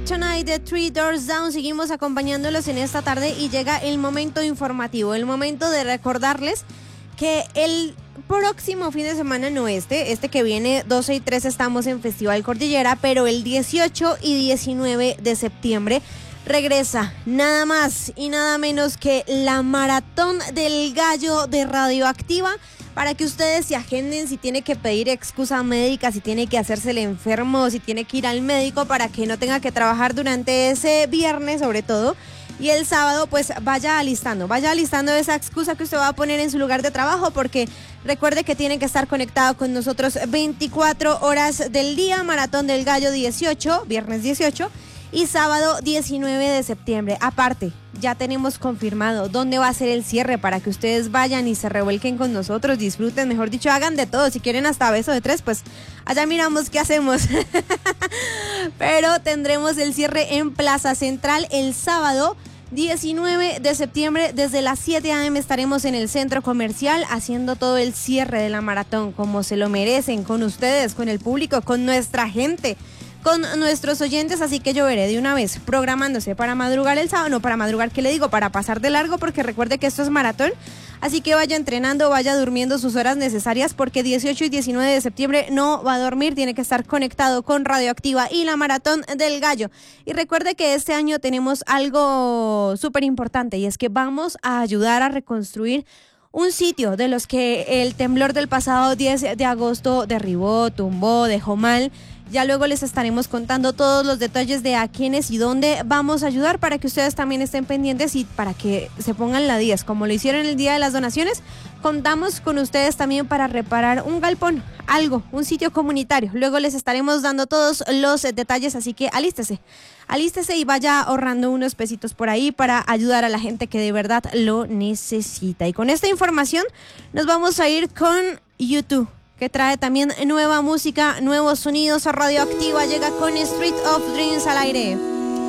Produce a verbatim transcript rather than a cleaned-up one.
Tonight de Three Doors Down, seguimos acompañándolos en esta tarde y llega el momento informativo, el momento de recordarles que el próximo fin de semana, no este, este que viene doce y trece estamos en Festival Cordillera, pero el dieciocho y diecinueve de septiembre regresa nada más y nada menos que la Maratón del Gallo de Radioactiva, para que ustedes se agenden si tiene que pedir excusa médica, si tiene que hacerse el enfermo, si tiene que ir al médico para que no tenga que trabajar durante ese viernes sobre todo. Y el sábado pues vaya alistando, vaya alistando esa excusa que usted va a poner en su lugar de trabajo, porque recuerde que tiene que estar conectado con nosotros veinticuatro horas del día. Maratón del Gallo dieciocho, viernes dieciocho y sábado diecinueve de septiembre. Aparte, ya tenemos confirmado dónde va a ser el cierre para que ustedes vayan y se revuelquen con nosotros, disfruten, mejor dicho, hagan de todo. Si quieren hasta beso de tres, pues allá miramos qué hacemos. Pero tendremos el cierre en Plaza Central el sábado diecinueve de septiembre. Desde las siete a eme estaremos en el centro comercial haciendo todo el cierre de la maratón como se lo merecen, con ustedes, con el público, con nuestra gente, con nuestros oyentes. Así que yo veré de una vez programándose para madrugar el sábado, no para madrugar, ¿qué le digo? Para pasar de largo, porque recuerde que esto es maratón. Así que vaya entrenando, vaya durmiendo sus horas necesarias, porque dieciocho y diecinueve de septiembre no va a dormir, tiene que estar conectado con Radioactiva y la Maratón del Gallo. Y recuerde que este año tenemos algo súper importante, y es que vamos a ayudar a reconstruir un sitio de los que el temblor del pasado diez de agosto derribó, tumbó, dejó mal. Ya luego les estaremos contando todos los detalles de a quiénes y dónde vamos a ayudar, para que ustedes también estén pendientes y para que se pongan la diez, como lo hicieron el día de las donaciones. Contamos con ustedes también para reparar un galpón, algo, un sitio comunitario. Luego les estaremos dando todos los detalles, así que alístese, alístese y vaya ahorrando unos pesitos por ahí para ayudar a la gente que de verdad lo necesita. Y con esta información nos vamos a ir con YouTube, que trae también nueva música, nuevos sonidos. A Radioactiva llega con Street of Dreams al aire.